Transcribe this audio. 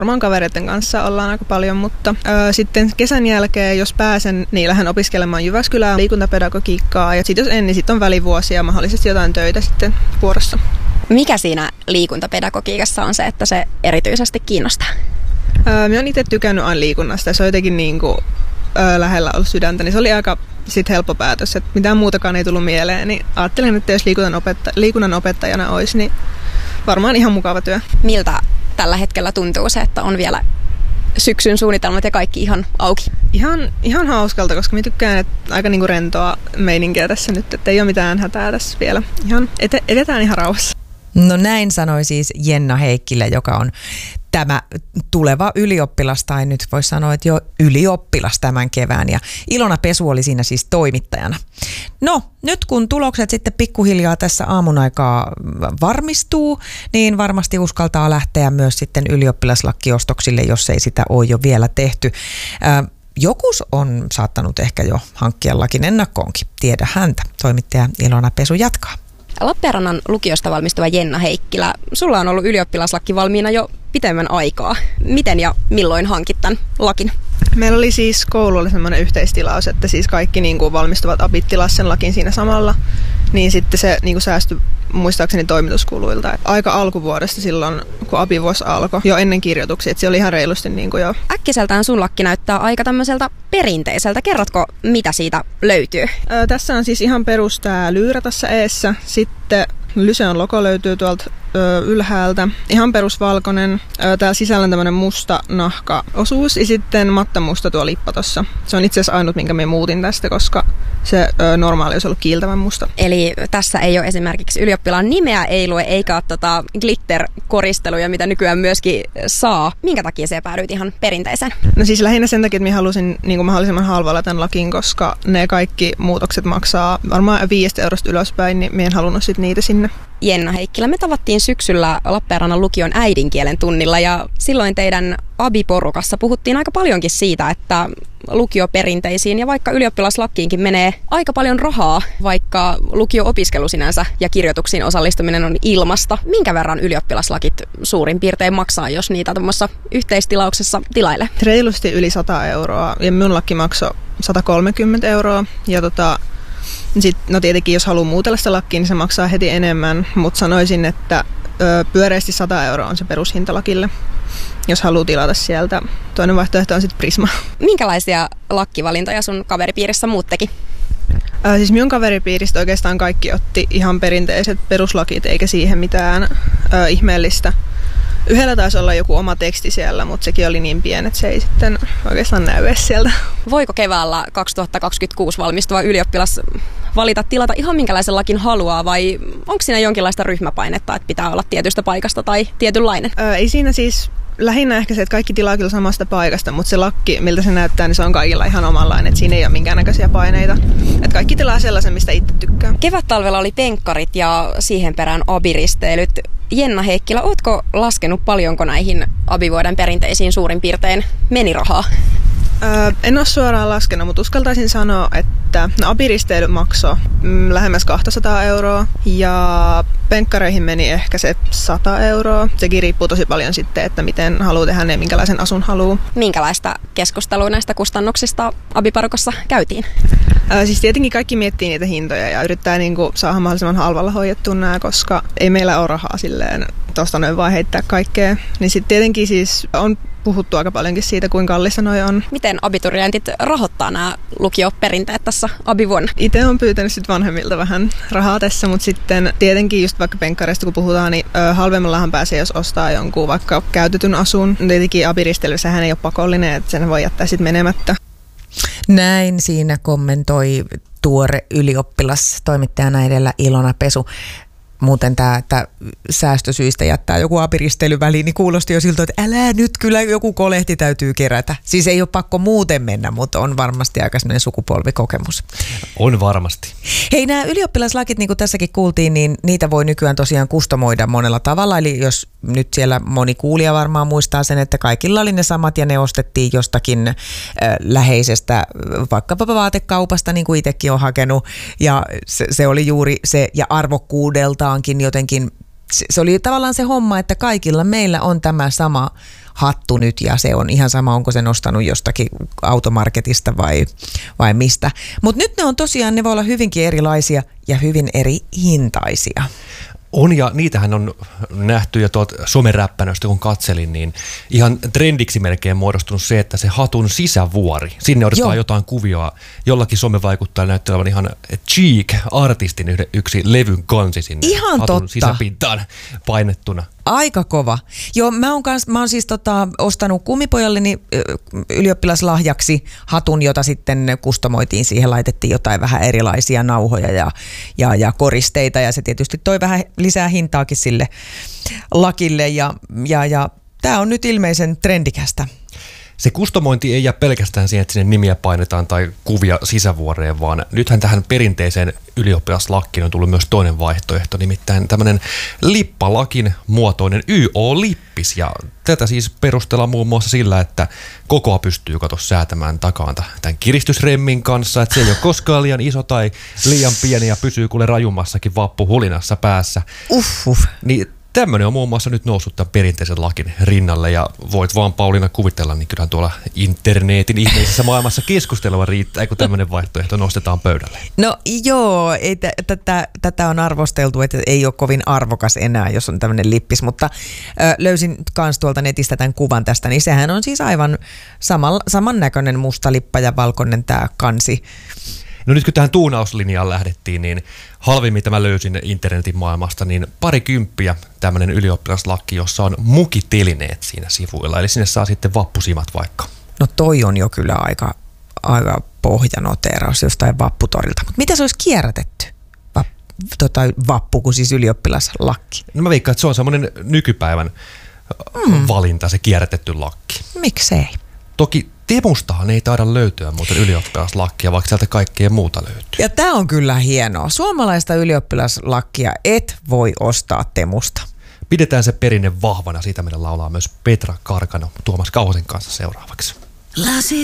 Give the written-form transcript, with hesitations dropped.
Varmaan kavereiden kanssa ollaan aika paljon, mutta sitten kesän jälkeen, jos pääsen, niin lähden opiskelemaan Jyväskylään liikuntapedagogiikkaa. Ja sitten jos en, niin sitten on välivuosia ja mahdollisesti jotain töitä sitten vuorossa. Mikä siinä liikuntapedagogiikassa on se, että se erityisesti kiinnostaa? Minä olen itse tykännyt aina liikunnasta. Se on jotenkin niin kuin, lähellä ollut sydäntä, niin se oli aika helppo päätös. Että mitään muutakaan ei tullut mieleen. Niin ajattelin, että jos liikunnan opettajana olisi, niin varmaan ihan mukava työ. Miltä tällä hetkellä tuntuu se, että on vielä syksyn suunnitelmat ja kaikki ihan auki? Ihan hauskalta, koska minä tykkään, että aika niinku rentoa meininkiä tässä nyt, että ei ole mitään hätää tässä vielä. Ihan edetään ihan rauhassa. No näin sanoi siis Jenna Heikkilä, joka on tämä tuleva ylioppilas, tai nyt voisi sanoa, että jo ylioppilas tämän kevään. Ja Ilona Pesu oli siinä siis toimittajana. No, nyt kun tulokset sitten pikkuhiljaa tässä aamun aikaa varmistuu, niin varmasti uskaltaa lähteä myös sitten ylioppilaslakkiostoksille, jos ei sitä ole jo vielä tehty. Jokus on saattanut ehkä jo hankkia lakin ennakkoonkin. Tiedä häntä. Toimittaja Ilona Pesu jatkaa. Lappeenrannan lukiosta valmistuva Jenna Heikkilä, sulla on ollut ylioppilaslaki valmiina jo pitemmän aikaa. Miten ja milloin hankit tämän lakin? Meillä oli siis koululla semmoinen yhteistilaus, että siis kaikki niin kuin valmistuvat abit tilasi sen lakin siinä samalla, niin sitten se niin kuin säästyi muistaakseni toimituskuluilta. Aika alkuvuodesta silloin, kun abivuosi alkoi, jo ennen kirjoituksia, että se oli ihan reilusti niin kuin jo. Äkkiseltään sun lakki näyttää aika tämmöiseltä perinteiseltä. Kerrotko, mitä siitä löytyy? Tässä on siis ihan perus tää lyyrä tässä eessä, sitten Lyseon logo löytyy tuolta ylhäältä. Ihan perusvalkoinen. Täällä sisällä on tämmöinen musta nahkaosuus ja sitten mattamusta tuo lippa tossa. Se on itse asiassa ainut, minkä me muutin tästä, koska se normaali olisi ollut kiiltävän musta. Eli tässä ei ole esimerkiksi ylioppilaan nimeä ei lue, eikä ole glitter-koristeluja, mitä nykyään myöskin saa. Minkä takia se päädyit ihan perinteiseen? No siis lähinnä sen takia, että minä halusin niin kuin mahdollisimman halvalla tämän lakin, koska ne kaikki muutokset maksaa varmaan 5 eurosta ylöspäin, niin minä en halunnut sit niitä sinne. Jenna Heikkilä, me tavattiin syksyllä Lappeenrannan lukion äidinkielen tunnilla ja silloin teidän abiporukassa puhuttiin aika paljonkin siitä, että lukioperinteisiin ja vaikka ylioppilaslakkiinkin menee aika paljon rahaa, vaikka lukio-opiskelu sinänsä ja kirjoituksiin osallistuminen on ilmasta. Minkä verran ylioppilaslakit suurin piirtein maksaa, jos niitä tuommoissa yhteistilauksessa tilailee? Reilusti yli 100 euroa ja minun lakki maksoi 130 euroa ja no tietenkin, jos haluaa muutella sitä lakkiin, niin se maksaa heti enemmän, mutta sanoisin, että pyöreästi 100 euroa on se perushinta lakille, jos haluaa tilata sieltä. Toinen vaihtoehto on sitten Prisma. Minkälaisia lakkivalintoja sun kaveripiirissä muut teki? Siis minun kaveripiiristä oikeastaan kaikki otti ihan perinteiset peruslakit, eikä siihen mitään ihmeellistä. Yhdellä taisi olla joku oma teksti siellä, mutta sekin oli niin pieni, että se ei sitten oikeastaan näy edes sieltä. Voiko keväällä 2026 valmistuva ylioppilas valita tilata ihan minkälaisen lakin haluaa vai onko siinä jonkinlaista ryhmäpainetta, että pitää olla tietystä paikasta tai tietynlainen? Ei siinä siis lähinnä ehkä se, että kaikki tilaa kyllä samasta paikasta, mutta se lakki, miltä se näyttää, niin se on kaikilla ihan omanlainen, että siinä ei ole minkäännäköisiä paineita. Että kaikki tilaa sellaisen, mistä itse tykkää. Kevättalvella oli penkkarit ja siihen perään abiristeilyt. Jenna Heikkilä, ootko laskenut paljonko näihin abivuoden perinteisiin suurin piirtein meni rahaa? En ole suoraan laskenut, mutta uskaltaisin sanoa, että abiristeily maksoi lähemmäs 200 euroa ja penkkareihin meni ehkä se 100 euroa. Sekin riippuu tosi paljon sitten, että miten haluaa tehdä ja minkälaisen asun haluaa. Minkälaista keskustelua näistä kustannuksista abiparukossa käytiin? Siis tietenkin kaikki miettii niitä hintoja ja yrittää niinku saada mahdollisimman halvalla hoidettua nämä, koska ei meillä ole rahaa silleen tuosta noin vaan heittää kaikkea. Niin sitten tietenkin siis on puhuttu aika paljonkin siitä, kuinka kallista noi on. Miten abiturientit rahoittaa nämä lukioperinteet tässä abivuonna? Itse olen pyytänyt sit vanhemmilta vähän rahaa tässä, mutta sitten tietenkin just vaikka penkkareista kun puhutaan, niin halvemmallahan pääsee, jos ostaa jonkun vaikka käytetyn asun. Tietenkin abiristely, sehän ei ole pakollinen, että sen voi jättää sitten menemättä. Näin siinä kommentoi tuore ylioppilas toimittajana edellä Ilona Pesu. Muuten tämä, että säästösyistä jättää joku abiristely väliin, niin kuulosti jo siltä, että älä nyt, kyllä joku kolehti täytyy kerätä. Siis ei ole pakko muuten mennä, mutta on varmasti aika sellainen sukupolvikokemus. On varmasti. Hei, nämä ylioppilaslakit, niin kuin tässäkin kuultiin, niin niitä voi nykyään tosiaan kustomoida monella tavalla. Eli jos nyt siellä moni kuulija varmaan muistaa sen, että kaikilla oli ne samat ja ne ostettiin jostakin läheisestä, vaikkapa vaatekaupasta, niin kuin itsekin on hakenut. Ja se oli juuri se, ja arvokkuudeltaankin jotenkin, se oli tavallaan se homma, että kaikilla meillä on tämä sama hattu nyt ja se on ihan sama, onko se nostanut jostakin automarketista vai mistä. Mutta nyt ne voi olla hyvinkin erilaisia ja hyvin eri hintaisia. On, ja niitähän on nähty jo tuolta someräppänöstä, kun katselin, niin ihan trendiksi melkein muodostunut se, että se hatun sisävuori, sinne otetaan jotain kuvioa, jollakin somevaikuttaja näyttää olevan ihan Cheek-artistin yksi levyn kansi sinne ihan hatun totta. Sisäpintaan painettuna. Aika kova. Joo, mä oon siis ostanut kummipojalleni ylioppilaslahjaksi hatun, jota sitten kustomoitiin. Siihen laitettiin jotain vähän erilaisia nauhoja ja koristeita ja se tietysti toi vähän lisää hintaakin sille lakille ja tää on nyt ilmeisen trendikästä. Se kustomointi ei jää pelkästään siihen, että sinne nimiä painetaan tai kuvia sisävuoreen, vaan nythän tähän perinteiseen ylioppilaslakkiin on tullut myös toinen vaihtoehto, nimittäin tämmöinen lippalakin muotoinen YO-lippis. Ja tätä siis perustellaan muun muassa sillä, että kokoa pystyy säätämään takaan tämän kiristysremmin kanssa, että se ei ole koskaan liian iso tai liian pieni ja pysyy kuule rajummassakin vappuhulinassa päässä. Niin tämmöinen on muun muassa nyt noussut tämän perinteisen lakin rinnalle ja voit vaan Pauliina kuvitella, niin kyllähän tuolla internetin ihmeisessä maailmassa keskustelua riittää, kun tämmöinen vaihtoehto nostetaan pöydälle. No joo, tätä on arvosteltu, että ei ole kovin arvokas enää, jos on tämmöinen lippis, mutta löysin kans tuolta netistä tämän kuvan tästä, niin sehän on siis aivan samannäköinen musta lippa ja valkoinen tämä kansi. No nyt kun tähän tuunauslinjaan lähdettiin, niin halvimmin mä löysin internetin maailmasta, niin 20 tämmöinen ylioppilaslakki, jossa on mukitelineet siinä sivuilla. Eli sinne saa sitten vappusimat vaikka. No toi on jo kyllä aika pohjanoteeraus jostain vapputorilta. Mutta mitä se olisi kierrätetty? Vappu, kun siis ylioppilaslakki. No mä veikkaan, että se on semmoinen nykypäivän valinta, se kierrätetty lakki. Miksei? Toki Temustahan ei taida löytyä muuten ylioppilaslakkia, vaikka sieltä kaikkea muuta löytyy. Ja tämä on kyllä hienoa. Suomalaista ylioppilaslakkia et voi ostaa Temusta. Pidetään se perinne vahvana. Siitä meidän laulaa myös Petra Karkano Tuomas Kauhasen kanssa seuraavaksi.